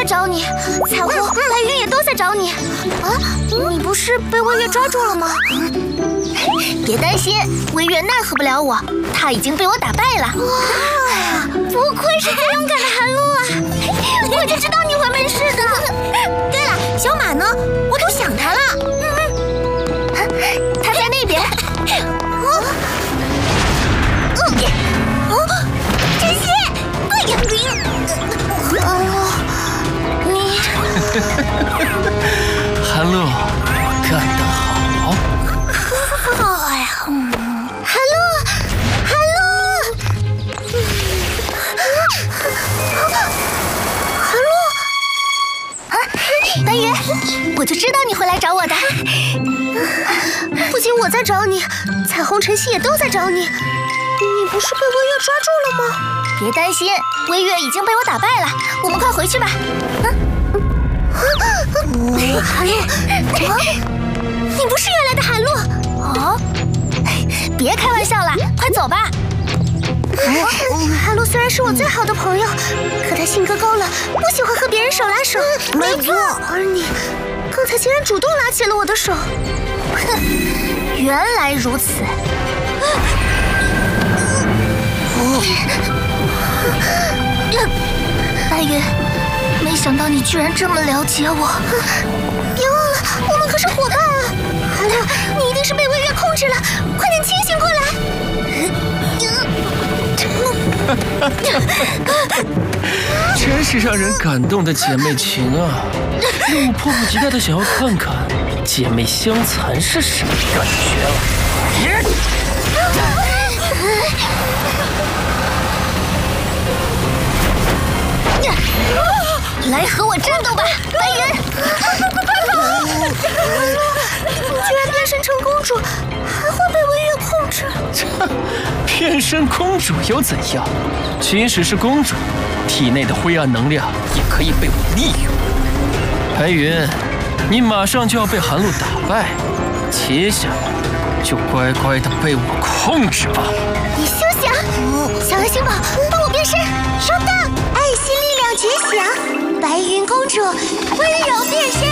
在找你，彩虹、白云也都在找你。啊，你不是被微月抓住了吗？别担心，微月奈何不了我，他已经被我打败了。哇，不愧是最勇敢的寒露啊！我就知道你会没事的。对了，小马呢？我都想他了。他在那边。晨曦，哎呀，你， 寒露，干得好！ 哎呀，寒露，寒露，寒露，啊，白云，我就知道你会来找我的。不仅我在找你，彩虹、晨曦也都在找你。你不是被微月抓住了吗？别担心，微月已经被我打败了。我们快回去吧。寒露，你不是原来的寒露哦？别开玩笑了，快走吧。寒露虽然是我最好的朋友，可他性格高冷，不喜欢和别人手拉手。没错，而你刚才竟然主动拉起了我的手。哼，原来如此。白云，没想到你居然这么了解我。别忘了，我们可是伙伴啊！寒露，你一定是被微月控制了，快点清醒过来！ 真是让人感动的姐妹情啊！让我迫不及待的想要看看姐妹相残是什么感觉了。来和我战斗吧，白云！ 你居然变身成公主，还会被微月控制？ 变身公主又怎样？即使是公主，体内的灰暗能量也可以被我利用。白云，你马上就要被寒露打败，接下来就乖乖的被我控制吧。 你休想！小爱心宝，帮我变身！收到！爱心力量觉醒，白云公主温柔变身。